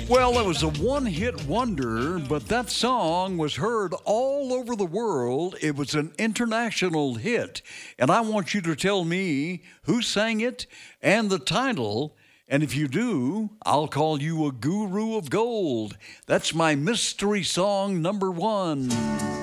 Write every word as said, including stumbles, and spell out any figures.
Well, it was a one-hit wonder, but that song was heard all over the world. It was an international hit, and I want you to tell me who sang it and the title, and if you do, I'll call you a guru of gold. That's my mystery song number one.